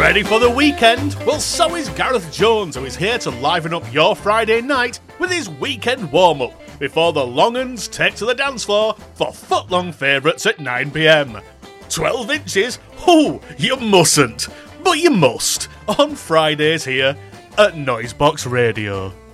Ready for the weekend? Well, so is Gareth Jones, who is here to liven up your Friday night with his weekend warm-up before the long uns take to the dance floor for footlong favourites at 9pm. 12 inches? Oh, you mustn't, but you must, on Fridays here at Noisebox Radio.